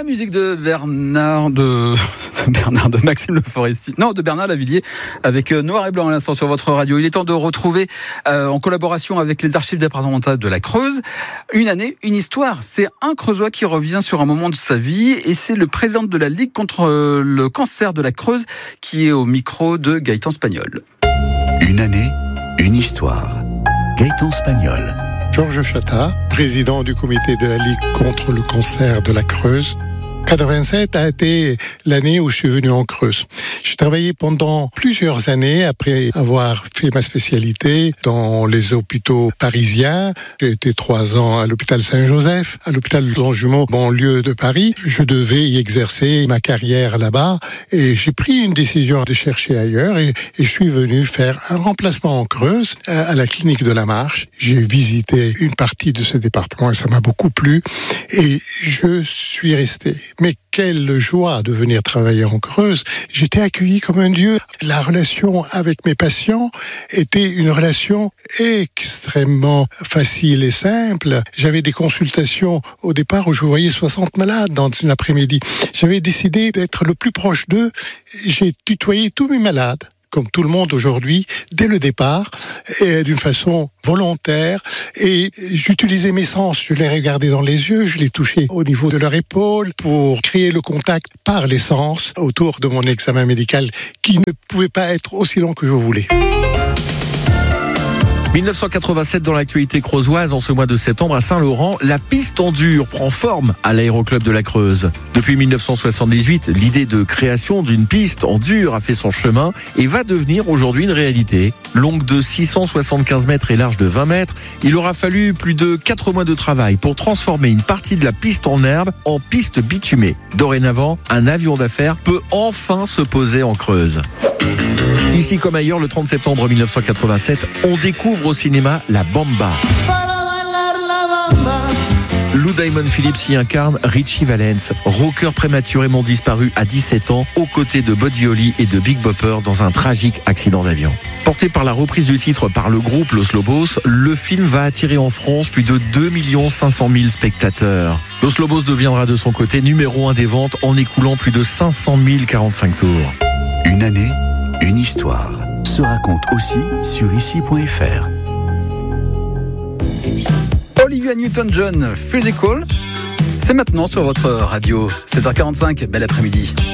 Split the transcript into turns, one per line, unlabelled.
musique de Maxime Le Forestier. Non, de Bernard Lavilliers avec Noir et Blanc à l'instant sur votre radio. Il est temps de retrouver, en collaboration avec les archives départementales de la Creuse, une année, une histoire. C'est un Creusois qui revient sur un moment de sa vie et c'est le président de la Ligue contre le cancer de la Creuse qui est au micro de Gaëtan Spagnol.
Une année, une histoire. Gaëtan Spagnol.
Georges Chatat, président du comité de la Ligue contre le cancer de la Creuse. 87 a été l'année où je suis venu en Creuse. J'ai travaillé pendant plusieurs années après avoir fait ma spécialité dans les hôpitaux parisiens. J'ai été 3 ans à l'hôpital Saint-Joseph, à l'hôpital Longjumeau, banlieue de Paris. Je devais y exercer ma carrière là-bas et j'ai pris une décision de chercher ailleurs et je suis venu faire un remplacement en Creuse à la clinique de la Marche. J'ai visité une partie de ce département et ça m'a beaucoup plu et je suis resté. Mais quelle joie de venir travailler en Creuse. J'étais accueilli comme un dieu. La relation avec mes patients était une relation extrêmement facile et simple. J'avais des consultations au départ où je voyais 60 malades dans une après-midi. J'avais décidé d'être le plus proche d'eux. J'ai tutoyé tous mes malades, comme tout le monde aujourd'hui, dès le départ, et d'une façon volontaire. Et j'utilisais mes sens, je les regardais dans les yeux, je les touchais au niveau de leur épaule pour créer le contact par les sens autour de mon examen médical qui ne pouvait pas être aussi long que je voulais.
1987 dans l'actualité creusoise, en ce mois de septembre à Saint-Laurent, la piste en dur prend forme à l'aéroclub de la Creuse. Depuis 1978, l'idée de création d'une piste en dur a fait son chemin et va devenir aujourd'hui une réalité. Longue de 675 mètres et large de 20 mètres, il aura fallu plus de 4 mois de travail pour transformer une partie de la piste en herbe en piste bitumée. Dorénavant, un avion d'affaires peut enfin se poser en Creuse. Ici comme ailleurs, le 30 septembre 1987, on découvre au cinéma La Bamba. Lou Diamond Phillips y incarne Richie Valens, rocker prématurément disparu à 17 ans, aux côtés de Buddy Holly et de Big Bopper dans un tragique accident d'avion. Porté par la reprise du titre par le groupe Los Lobos, le film va attirer en France plus de 2 500 000 spectateurs. Los Lobos deviendra de son côté numéro 1 des ventes en écoulant plus de 500 045 tours.
Une année, une histoire se raconte aussi sur ici.fr.
Olivia Newton-John, Physical, c'est maintenant sur votre radio. 7h45, bel après-midi.